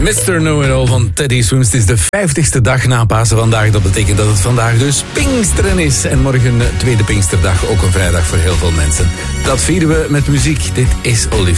Mr. Know-It-All van Teddy Swims. Het is de 50ste dag na Pasen vandaag. Dat betekent dat het vandaag dus Pinksteren is. En morgen tweede Pinksterdag, ook een vrijdag voor heel veel mensen. Dat vieren we met muziek. Dit is Olivier.